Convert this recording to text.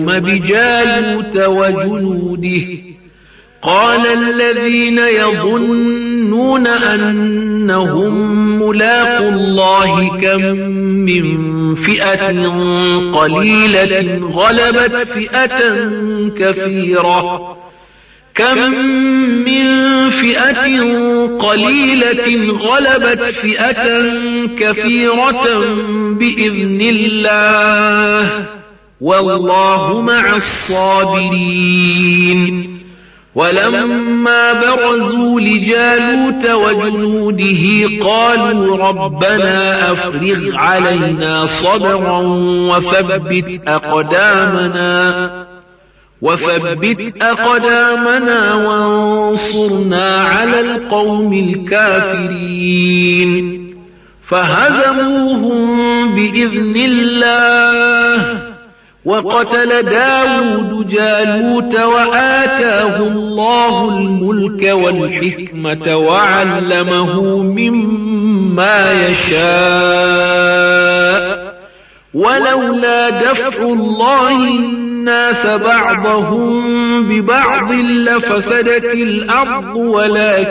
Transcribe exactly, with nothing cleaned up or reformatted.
بجالوت وجنوده قال الذين يظنون أنهم ملاقو الله كم من فئة قليلة غلبت فئة كثيرة كم من فئة قليلة غلبت فئة كثيرة بإذن الله والله مع الصابرين. ولما برزوا لجالوت وجنوده قالوا ربنا أفرغ علينا صبرا وثبت أقدامنا وثبت أقدامنا وانصرنا على القوم الكافرين. فهزموهم بإذن الله وقتل داود جالوت وآتاه الله الملك والحكمة وعلمه مما يشاء ولولا دفع الله الناس بعضهم ببعض لفسدت الأرض ولكن